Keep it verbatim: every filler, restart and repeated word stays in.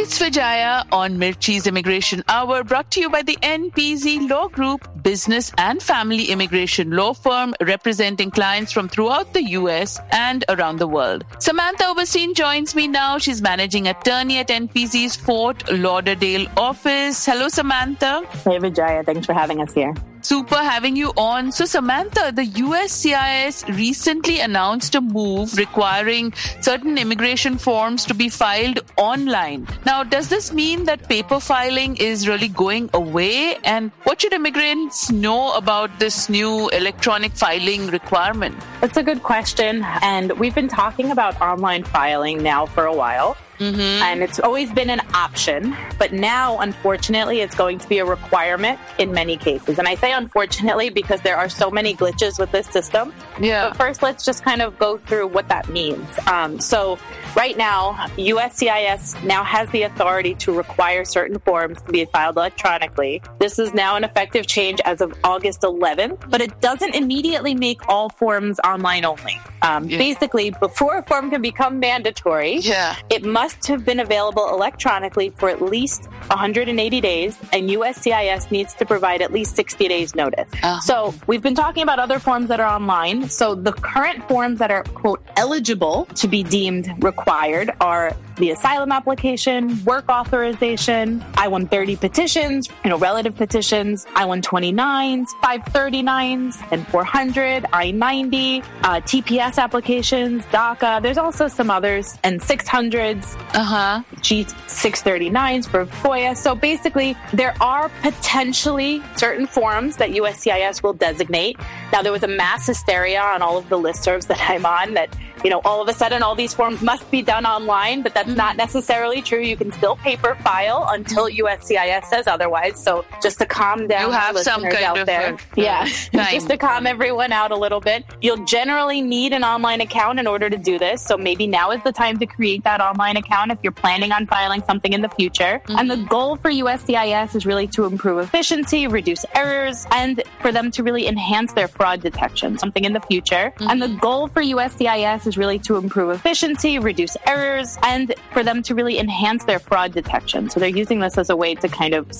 It's Vijaya on Mirchi's Immigration Hour, brought to you by the N P Z Law Group, business and family immigration law firm representing clients from throughout the U S and around the world. Samantha Oberstein joins me now. She's managing attorney at N P Z's Fort Lauderdale office. Hello, Samantha. Hey, Vijaya. Thanks for having us here. Super having you on. So, Samantha, the U S C I S recently announced a move requiring certain immigration forms to be filed online. Now, does this mean that paper filing is really going away? And what should immigrants know about this new electronic filing requirement? That's a good question. And we've been talking about online filing now for a while. Mm-hmm. And it's always been an option, but now, unfortunately, it's going to be a requirement in many cases. And I say unfortunately because there are so many glitches with this system. Yeah. But first, let's just kind of go through what that means. Um, so right now, U S C I S now has the authority to require certain forms to be filed electronically. This is now an effective change as of August eleventh, but it doesn't immediately make all forms online only. Um, yeah. Basically, before a form can become mandatory, yeah. it must must have been available electronically for at least one hundred eighty days, and U S C I S needs to provide at least sixty days notice. Uh-huh. So we've been talking about other forms that are online. So the current forms that are, quote, eligible to be deemed required are the asylum application, work authorization, I one thirty petitions, you know, relative petitions, I one twenty-nines, five thirty-nines, and four hundred, I ninety, uh, T P S applications, DACA. There's also some others, and six hundreds, uh-huh. G six thirty-nines for FOIA. So basically, there are potentially certain forms that U S C I S will designate. Now, there was a mass hysteria on all of the listservs that I'm on that, you know, all of a sudden all these forms must be done online, but that's mm-hmm. not necessarily true. You can still paper file until U S C I S says otherwise. So just to calm down you have some kind out of there. A, yeah. Time. Just to calm everyone out a little bit. You'll generally need an online account in order to do this. So maybe now is the time to create that online account if you're planning on filing something in the future. Mm-hmm. And the goal for U S C I S is really to improve efficiency, reduce errors, and for them to really enhance their fraud detection, something in the future. Mm-hmm. And the goal for U S C I S is really to improve efficiency, reduce errors, and for them to really enhance their fraud detection. So they're using this as a way to kind of